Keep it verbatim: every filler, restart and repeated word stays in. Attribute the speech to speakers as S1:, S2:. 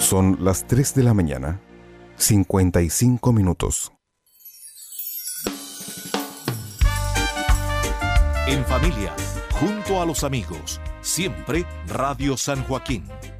S1: Son las tres de la mañana, cincuenta y cinco minutos.
S2: En familia, junto a los amigos, siempre Radio San Joaquín